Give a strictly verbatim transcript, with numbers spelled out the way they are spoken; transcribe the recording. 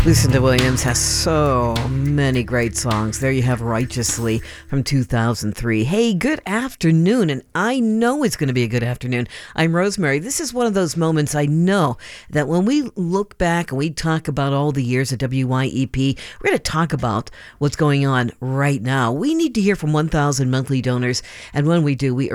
Lucinda Williams has so many great songs. There you have Righteously from two thousand three. Hey, good afternoon, and I know it's going to be a good afternoon. I'm Rosemary. This is one of those moments I know that when we look back and we talk about all the years at W Y E P, we're going to talk about what's going on right now. We need to hear from one thousand monthly donors, and when we do, we